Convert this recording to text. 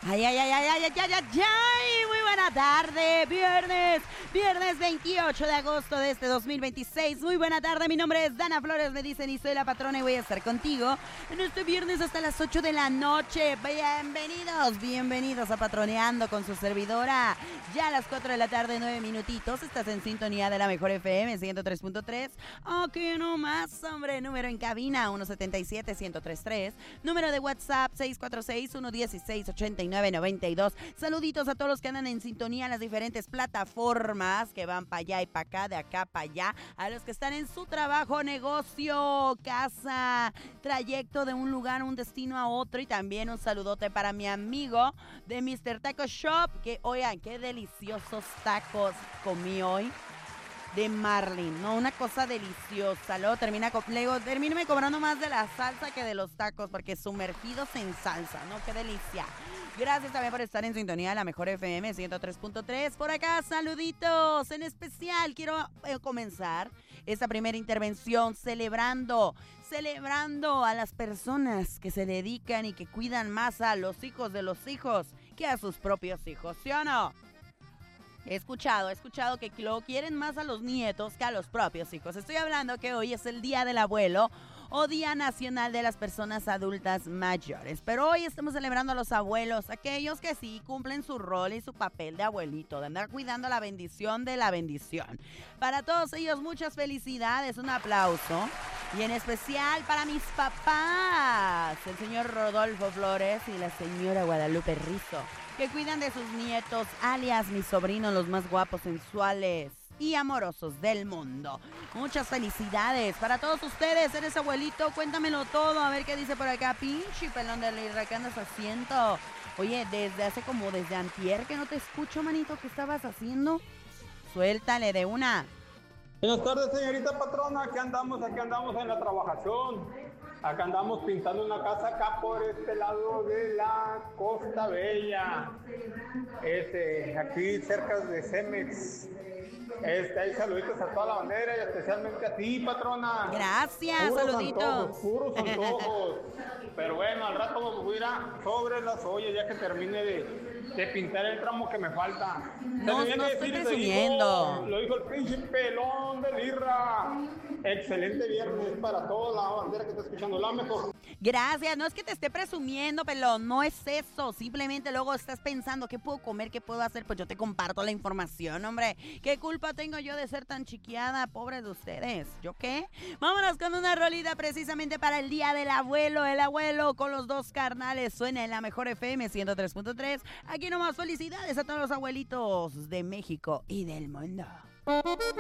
Ay, ay, ay, ay, ay, ay, ay, ay, ay, muy buena tarde, viernes 28 de agosto de este 2026, muy buena tarde, mi nombre es Dana Flores, me dicen y soy la patrona y voy a estar contigo en este viernes hasta las 8 de la noche, bienvenidos a Patroneando con su servidora, ya a las 4 de la tarde, 9 minutitos, estás en sintonía de la mejor FM 103.3, aquí nomás, hombre, número en cabina 177-1033, número de WhatsApp 646-116-8992. Saluditos a todos los que andan en sintonía en las diferentes plataformas que van para allá y para acá, de acá para allá. A los que están en su trabajo, negocio, casa, trayecto de un lugar, un destino a otro. Y también un saludote para mi amigo de Mr. Taco Shop. Que, oigan, qué deliciosos tacos comí hoy. De Marlin, ¿no? Una cosa deliciosa. Luego termíname cobrando más de la salsa que de los tacos, porque sumergidos en salsa, ¿no? ¡Qué delicia! Gracias también por estar en sintonía de la mejor FM 103.3. Por acá, saluditos. En especial, quiero comenzar esta primera intervención celebrando a las personas que se dedican y que cuidan más a los hijos de los hijos que a sus propios hijos, ¿sí o no? He escuchado que lo quieren más a los nietos que a los propios hijos. Estoy hablando que hoy es el Día del Abuelo o Día Nacional de las Personas Adultas Mayores. Pero hoy estamos celebrando a los abuelos, aquellos que sí cumplen su rol y su papel de abuelito, de andar cuidando la bendición de la bendición. Para todos ellos, muchas felicidades, un aplauso. Y en especial para mis papás, el señor Rodolfo Flores y la señora Guadalupe Rizo, que cuidan de sus nietos, alias mis sobrinos, los más guapos, sensuales y amorosos del mundo. Muchas felicidades para todos ustedes. Eres abuelito, cuéntamelo todo, a ver qué dice por acá. Pinche pelón de Lira, ¿qué andas haciendo? Oye, desde antier que no te escucho, manito, ¿qué estabas haciendo? Suéltale de una. Buenas tardes, señorita patrona, aquí andamos en la trabajación. Acá andamos pintando una casa acá por este lado de la Costa Bella. Aquí cerca de Cemex. Hay saluditos a toda la bandera y especialmente a ti, patrona. Gracias, saluditos. Puros antojos. Pero bueno, al rato me voy a ir sobre las ollas ya que termine de pintar el tramo que me falta. No estoy presumiendo. Lo dijo el pinche pelón de Lirra. Excelente viernes para toda la bandera que está escuchando, la mejor. Gracias, no es que te esté presumiendo, pelón, no es eso. Simplemente luego estás pensando, ¿qué puedo comer? ¿Qué puedo hacer? Pues yo te comparto la información, hombre. ¿Qué culpa tengo yo de ser tan chiquiada? Pobre de ustedes. ¿Yo qué? Vámonos con una rolita precisamente para el Día del Abuelo. El abuelo con los dos carnales suena en la mejor FM 103.3. Aquí nomás felicidades a todos los abuelitos de México y del mundo.